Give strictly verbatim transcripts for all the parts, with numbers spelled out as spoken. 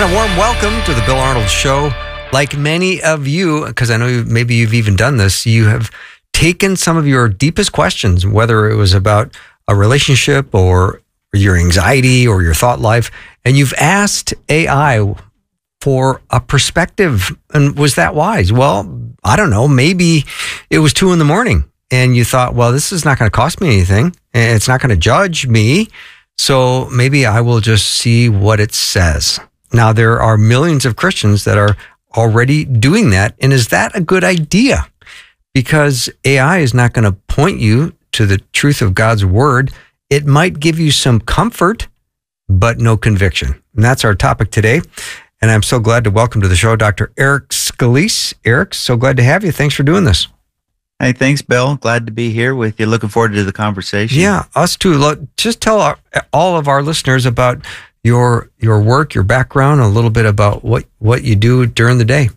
And a warm welcome to the Bill Arnold Show. Like many of you, because I know you, maybe you've even done this, you have taken some of your deepest questions, whether it was about a relationship or your anxiety or your thought life, and you've asked A I for a perspective. And was that wise? Well, I don't know. Maybe it was two in the morning and you thought, well, this is not going to cost me anything and it's not going to judge me. So maybe I will just see what it says. Now, there are millions of Christians that are already doing that. And is that a good idea? Because A I is not going to point you to the truth of God's word. It might give you some comfort, but no conviction. And that's our topic today. And I'm so glad to welcome to the show Doctor Eric Scalise. Eric, so glad to have you. Thanks for doing this. Hey, thanks, Bill. Glad to be here with you. Looking forward to the conversation. Yeah, us too. Look, just tell our, all of our listeners about your your work, your background, a little bit about what, what you do during the day.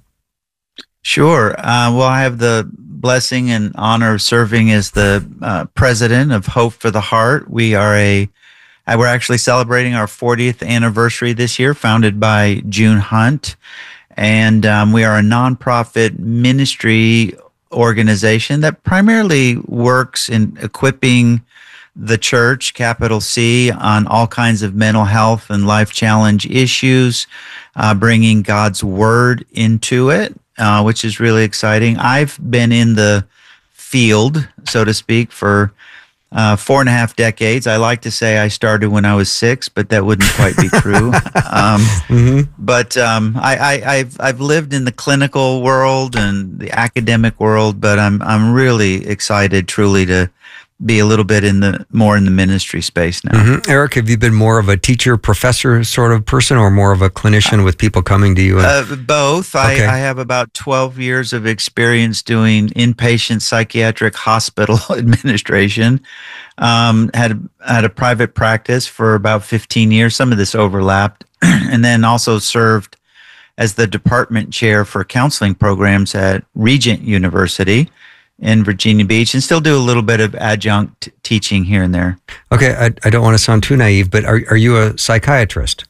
Sure. Uh, well, I have the blessing and honor of serving as the uh, president of Hope for the Heart. We are a, uh, we're actually celebrating our fortieth anniversary this year, founded by June Hunt. And um, we are a nonprofit ministry organization that primarily works in equipping the church, capital C, on all kinds of mental health and life challenge issues, uh, bringing God's word into it, uh, which is really exciting. I've been in the field, so to speak, for uh, four and a half decades. I like to say I started when I was six, but that wouldn't quite be true. um, mm-hmm. But um, I, I, I've I've lived in the clinical world and the academic world, but I'm I'm really excited, truly, to be a little bit in the more in the ministry space now. Mm-hmm. Eric, have you been more of a teacher, professor sort of person, or more of a clinician with people coming to you? And... Uh, both. Okay. I, I have about twelve years of experience doing inpatient psychiatric hospital administration. Um, had had a private practice for about fifteen years. Some of this overlapped, and then also served as the department chair for counseling programs at Regent University in Virginia Beach, and still do a little bit of adjunct teaching here and there. Okay, I, I don't want to sound too naive, but are are you a psychiatrist?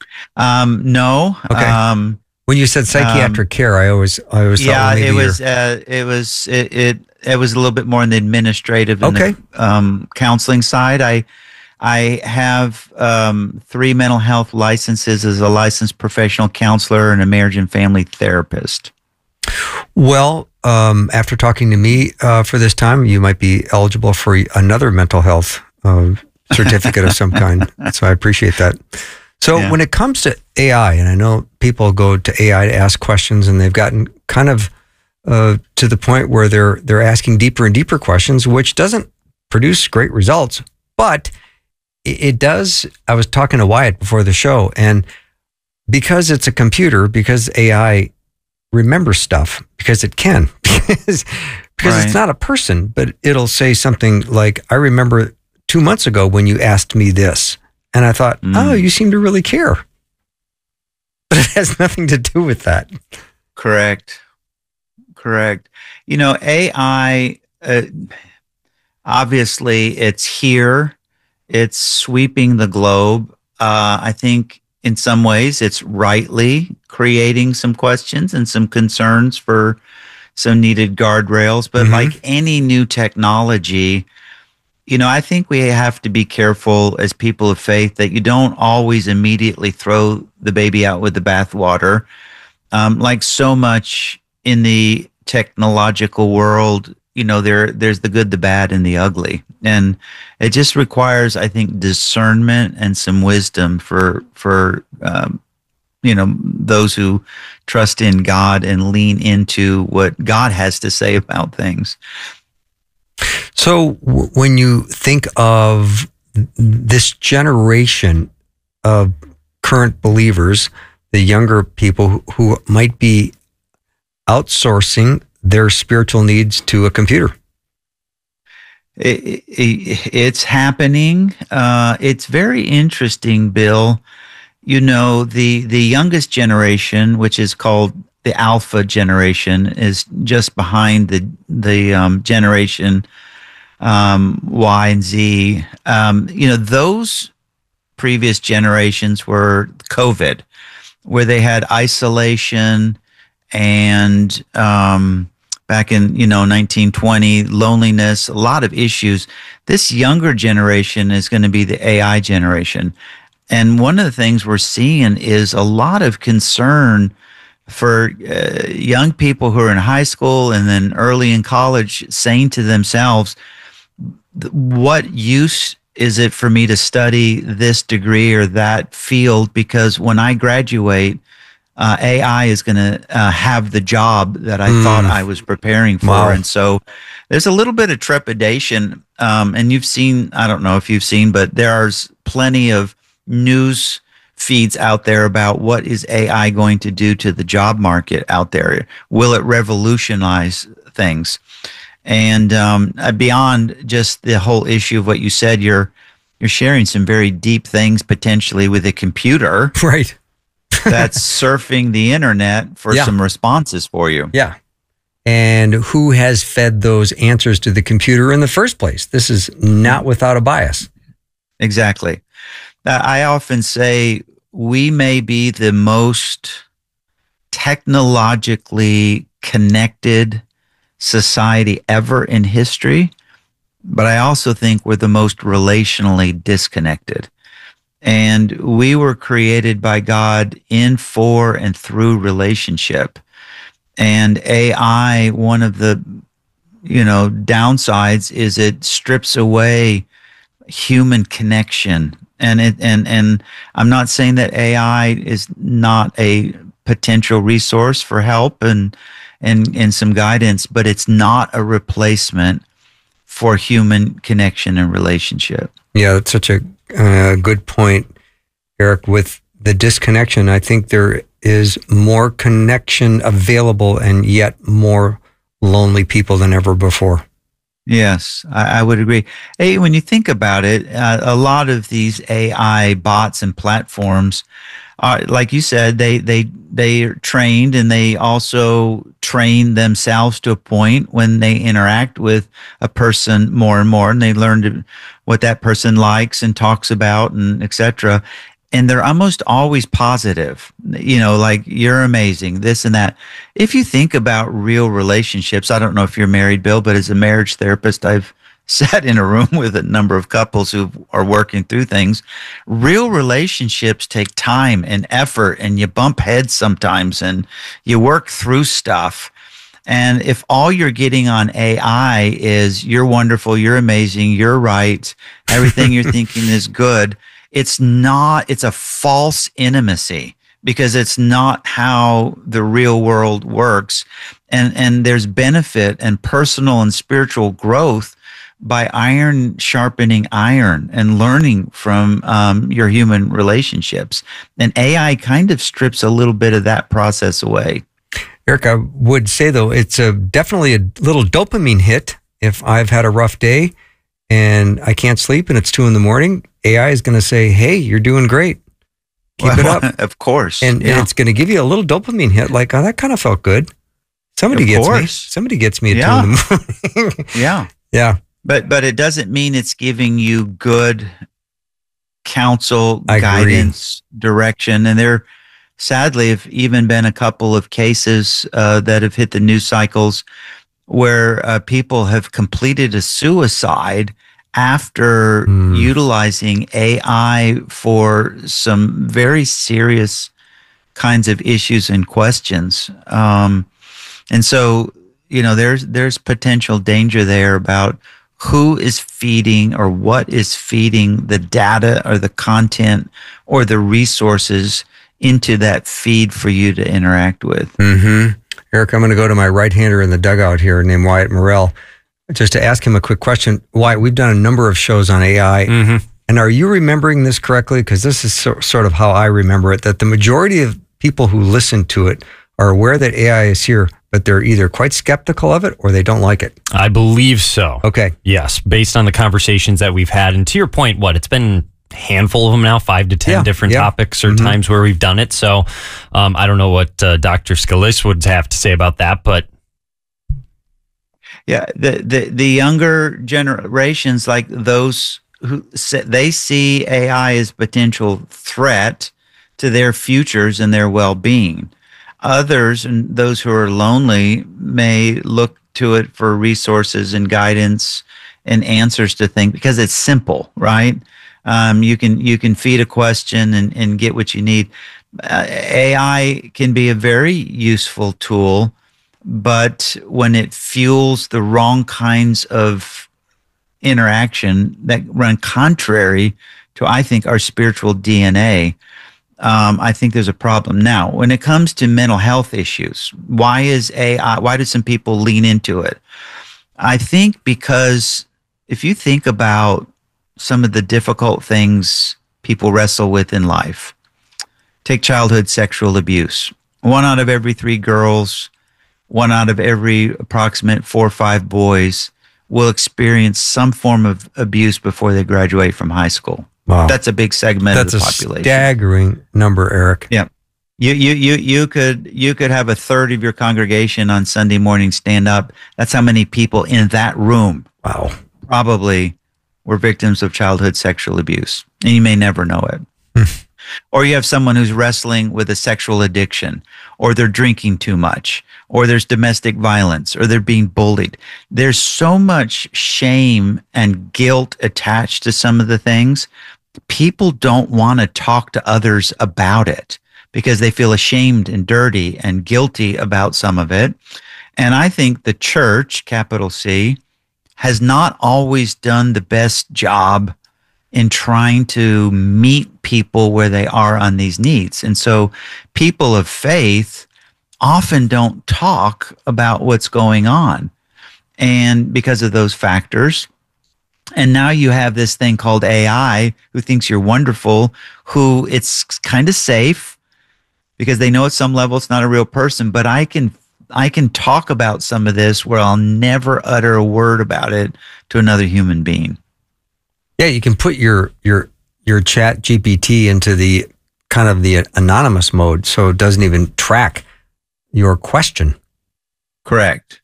Um, no. Okay. Um, when you said psychiatric um, care, I always I always thought, yeah, well, maybe it was uh, it was it, it it was a little bit more on the administrative and okay. the um, counseling side. I I have um, three mental health licenses as a licensed professional counselor and a marriage and family therapist. Well, um, after talking to me uh, for this time, you might be eligible for another mental health uh, certificate of some kind. So I appreciate that. So yeah. When it comes to A I, and I know people go to A I to ask questions, and they've gotten kind of uh, to the point where they're they're asking deeper and deeper questions, which doesn't produce great results, but it, it does. I was talking to Wyatt before the show, and because it's a computer, because A I remember stuff, because it can, because, because right. It's not a person, but it'll say something like, I remember two months ago when you asked me this. And I thought, mm. oh, you seem to really care. But it has nothing to do with that. Correct. Correct. You know, A I, uh, obviously it's here. It's sweeping the globe. Uh, I think in some ways, it's rightly creating some questions and some concerns for some needed guardrails. But mm-hmm. like any new technology, you know, I think we have to be careful as people of faith that you don't always immediately throw the baby out with the bathwater. Um, like so much in the technological world, you know, there there's the good, the bad, and the ugly. And it just requires, I think, discernment and some wisdom for, for um, you know, those who trust in God and lean into what God has to say about things. So w- when you think of this generation of current believers, the younger people who, who might be outsourcing their spiritual needs to a computer. It, it, it's happening. Uh, it's very interesting, Bill. You know, the, the youngest generation, which is called the Alpha generation, is just behind the the um, generation um, Y and Z. Um, you know, those previous generations were COVID, where they had isolation and um, back in, you know, nineteen twenty, loneliness, a lot of issues. This younger generation is going to be the A I generation. And one of the things we're seeing is a lot of concern for uh, young people who are in high school and then early in college, saying to themselves, what use is it for me to study this degree or that field? Because when I graduate, uh, A I is going to uh, have the job that I mm. thought I was preparing for. Wow. And so there's a little bit of trepidation. Um, and you've seen, I don't know if you've seen, but there's plenty of news feeds out there about what is A I going to do to the job market out there. Will it revolutionize things? And um, beyond just the whole issue of what you said, you're you're sharing some very deep things potentially with a computer, right? That's surfing the internet for yeah. some responses for you. Yeah. And who has fed those answers to the computer in the first place? This is not without a bias. Exactly. I often say we may be the most technologically connected society ever in history, but I also think we're the most relationally disconnected. And we were created by God in, for, and through relationship. And A I, one of the, you know, downsides is it strips away human connection. And it and and I'm not saying that A I is not a potential resource for help and and and some guidance, but it's not a replacement for human connection and relationship. Yeah, that's such a uh, good point, Eric. With the disconnection, I think there is more connection available and yet more lonely people than ever before. Yes, I, I would agree. Hey, when you think about it, uh, a lot of these A I bots and platforms are, like you said, they they they are trained, and they also train themselves to a point when they interact with a person more and more, and they learn to, what that person likes and talks about, and et cetera. And they're almost always positive, you know, like, you're amazing, this and that. If you think about real relationships, I don't know if you're married, Bill, but as a marriage therapist, I've sat in a room with a number of couples who are working through things. Real relationships take time and effort, and you bump heads sometimes, and you work through stuff. And if all you're getting on A I is, you're wonderful, you're amazing, you're right, everything you're thinking is good, it's not, it's a false intimacy, because it's not how the real world works. And, and there's benefit and personal and spiritual growth by iron sharpening iron and learning from um, your human relationships. And A I kind of strips a little bit of that process away. Eric, I would say, though, it's a, definitely a little dopamine hit. If I've had a rough day and I can't sleep and it's two in the morning, A I is going to say, hey, you're doing great. Keep well, it up. Of course. And, yeah. and it's going to give you a little dopamine hit, like, oh, that kind of felt good. Somebody of gets course. me. Somebody gets me at yeah. two in the morning. yeah. Yeah. But but it doesn't mean it's giving you good counsel, I guidance, agree. direction. And there, sadly, have even been a couple of cases uh, that have hit the news cycles where uh, people have completed a suicide after mm. utilizing A I for some very serious kinds of issues and questions. Um, and so, you know, there's there's potential danger there about who is feeding or what is feeding the data or the content or the resources into that feed for you to interact with. Mm-hmm. Eric, I'm going to go to my right-hander in the dugout here named Wyatt Morrell, just to ask him a quick question. Wyatt, we've done a number of shows on A I. Mm-hmm. And are you remembering this correctly? Because this is so, sort of how I remember it, that the majority of people who listen to it are aware that A I is here, but they're either quite skeptical of it or they don't like it. I believe so. Okay. Yes, based on the conversations that we've had. And to your point, what, it's been a handful of them now, five to ten yeah, different yeah. topics or mm-hmm. times where we've done it. So um, I don't know what uh, Doctor Scalise would have to say about that, but yeah, the, the, the younger generations, like those who say, they see A I as potential threat, to their futures and their well-being. Others, and those who are lonely, may look to it for resources and guidance and answers to things because it's simple, right? Um, you can you can feed a question and, and get what you need. Uh, A I can be a very useful tool, but when it fuels the wrong kinds of interaction that run contrary to, I think, our spiritual D N A, um, I think there's a problem. Now, when it comes to mental health issues, why is A I, why do some people lean into it? I think because if you think about some of the difficult things people wrestle with in life, take childhood sexual abuse. One out of every three girls, one out of every approximate four or five boys will experience some form of abuse before they graduate from high school. Wow. That's a big segment That's of the population. That's a staggering number, Eric. Yeah. You, you, you, you could, you could have a third of your congregation on Sunday morning stand up. That's how many people in that room wow. probably were victims of childhood sexual abuse. And you may never know it. Or you have someone who's wrestling with a sexual addiction, or they're drinking too much, or there's domestic violence, or they're being bullied. There's so much shame and guilt attached to some of the things. People don't want to talk to others about it because they feel ashamed and dirty and guilty about some of it. And I think the church, capital C, has not always done the best job in trying to meet people where they are on these needs. And so people of faith often don't talk about what's going on. And because of those factors, and now you have this thing called A I who thinks you're wonderful, who it's kind of safe because they know at some level it's not a real person, but I can I can talk about some of this where I'll never utter a word about it to another human being. Yeah, you can put your your your chat G P T into the kind of the anonymous mode, so it doesn't even track your question. Correct.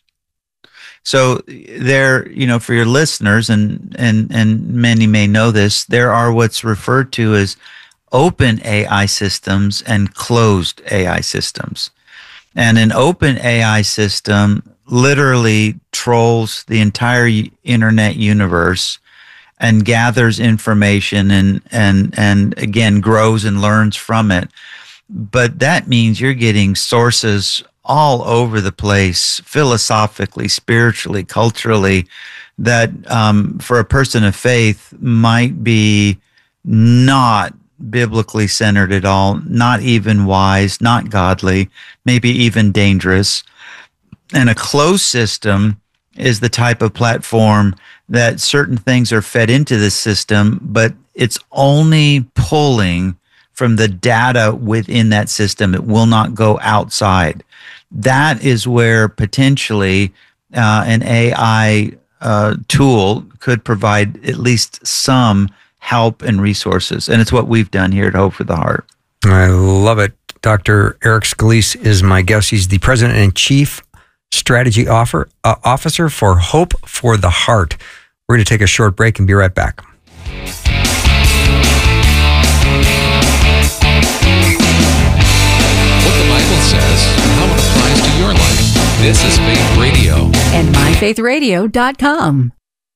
So there, you know, for your listeners, and and and many may know this, there are what's referred to as open A I systems and closed A I systems. And an open A I system literally trolls the entire internet universe and gathers information and, and, and again, grows and learns from it. But that means you're getting sources all over the place, philosophically, spiritually, culturally, that um, for a person of faith might be not biblically centered at all, not even wise, not godly, maybe even dangerous. And a closed system is the type of platform that certain things are fed into the system, but it's only pulling from the data within that system. It will not go outside. That is where potentially uh, an A I uh, tool could provide at least some help and resources. And it's what we've done here at Hope for the Heart. I love it. Doctor Eric Scalise is my guest. He's the president and chief strategy offer, uh, officer for Hope for the Heart. We're going to take a short break and be right back. What the Bible says and how it applies to your life. This is Faith Radio. And my faith radio dot com.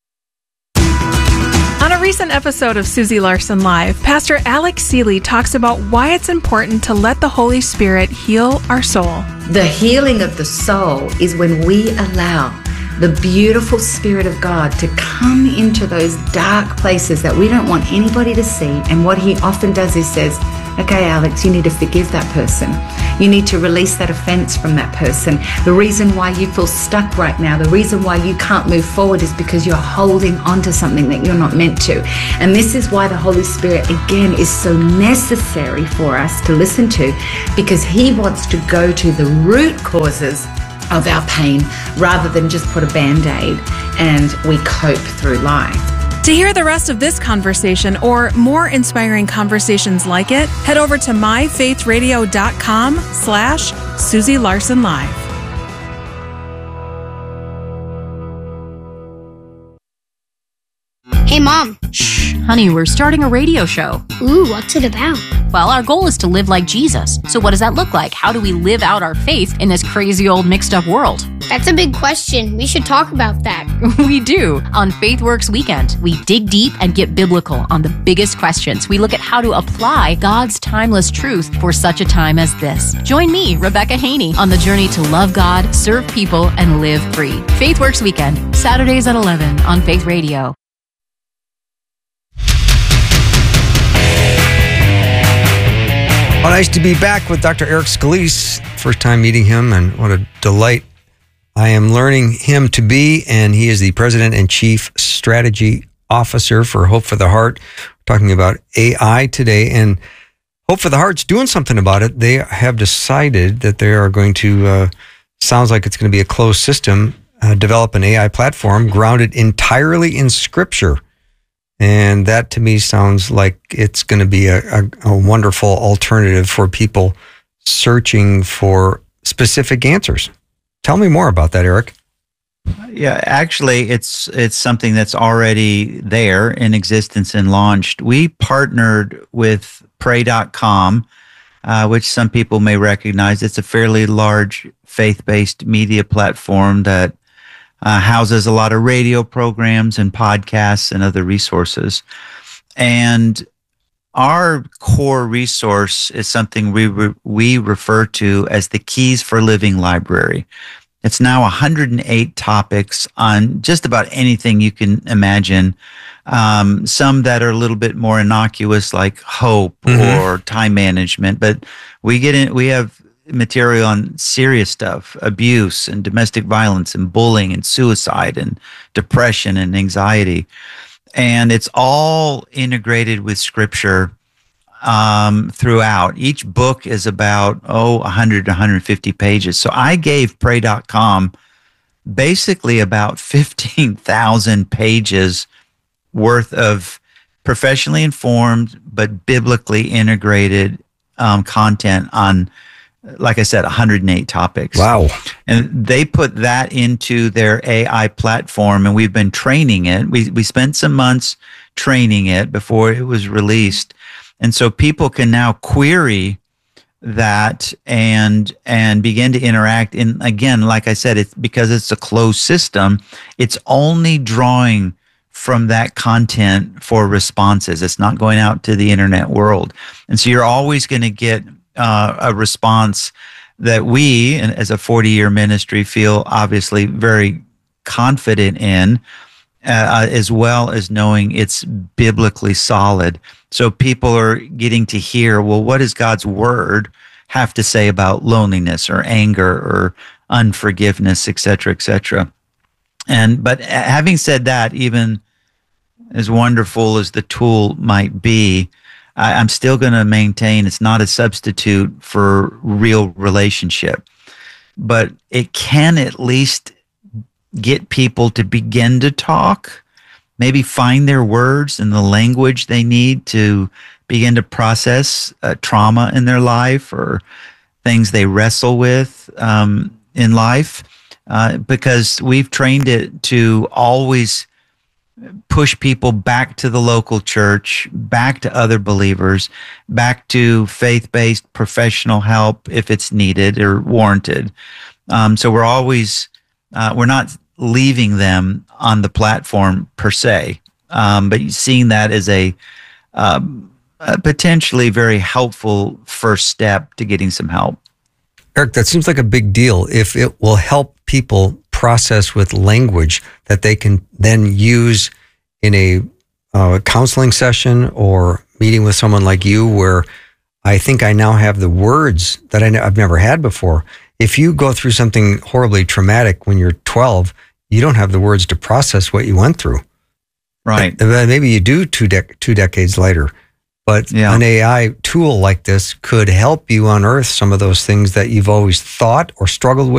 On a recent episode of Susie Larson Live, Pastor Alex Seeley talks about why it's important to let the Holy Spirit heal our soul. The healing of the soul is when we allow the beautiful Spirit of God to come into those dark places that we don't want anybody to see. And what he often does is says, okay, Alex, you need to forgive that person. You need to release that offense from that person. The reason why you feel stuck right now, the reason why you can't move forward is because you're holding on to something that you're not meant to. And this is why the Holy Spirit, again, is so necessary for us to listen to, because he wants to go to the root causes of our pain rather than just put a Band-Aid and we cope through life. To hear the rest of this conversation or more inspiring conversations like it, head over to my faith radio dot com slash Susie Larson Live. Hey, Mom. Shh, honey, we're starting a radio show. Ooh, what's it about? Well, our goal is to live like Jesus. So what does that look like? How do we live out our faith in this crazy old mixed up world? That's a big question. We should talk about that. We do. On FaithWorks Weekend, we dig deep and get biblical on the biggest questions. We look at how to apply God's timeless truth for such a time as this. Join me, Rebecca Haney, on the journey to love God, serve people, and live free. FaithWorks Weekend, Saturdays at eleven on Faith Radio. Oh, nice to be back with Doctor Eric Scalise. First time meeting him, and what a delight I am learning him to be. And he is the President and Chief Strategy Officer for Hope for the Heart. We're talking about A I today, and Hope for the Heart's doing something about it. They have decided that they are going to, uh, sounds like it's going to be a closed system, uh, develop an A I platform grounded entirely in Scripture. And that to me sounds like it's going to be a, a, a wonderful alternative for people searching for specific answers. Tell me more about that, Eric. Yeah, actually, it's it's something that's already there in existence and launched. We partnered with pray dot com, uh, which some people may recognize. It's a fairly large faith-based media platform that Uh, houses a lot of radio programs and podcasts and other resources. And our core resource is something we re- we refer to as the Keys for Living Library. It's now one hundred eight topics on just about anything you can imagine. Um, some that are a little bit more innocuous, like hope mm-hmm. or time management. But we get in. We have material on serious stuff, abuse and domestic violence and bullying and suicide and depression and anxiety. And it's all integrated with Scripture um, throughout. Each book is about, oh, one hundred to one hundred fifty pages. So I gave pray dot com basically about fifteen thousand pages worth of professionally informed but biblically integrated um, content on, like I said, one hundred eight topics. Wow. And they put that into their A I platform, and we've been training it. We we spent some months training it before it was released. And so people can now query that and and begin to interact. And again, like I said, it's because it's a closed system, it's only drawing from that content for responses. It's not going out to the internet world. And so you're always going to get Uh, a response that we, and as a forty-year ministry, feel obviously very confident in, uh, as well as knowing it's biblically solid. So people are getting to hear, well, what does God's word have to say about loneliness or anger or unforgiveness, et cetera, et cetera. And but having said that, even as wonderful as the tool might be, I'm still going to maintain it's not a substitute for real relationship, but it can at least get people to begin to talk, maybe find their words and the language they need to begin to process uh, trauma in their life or things they wrestle with um, in life, uh, because we've trained it to always push people back to the local church, back to other believers, back to faith-based professional help if it's needed or warranted. Um, so we're always, uh, we're not leaving them on the platform per se, um, but seeing that as a, um, a potentially very helpful first step to getting some help. Eric, that seems like a big deal if it will help people process with language that they can then use in a uh, counseling session or meeting with someone like you, where I think I now have the words that I ne- I've never had before. If you go through something horribly traumatic when you're twelve, you don't have the words to process what you went through. Right. Uh, maybe you do two, dec- two decades later. But yeah. An A I tool like this could help you unearth some of those things that you've always thought or struggled with.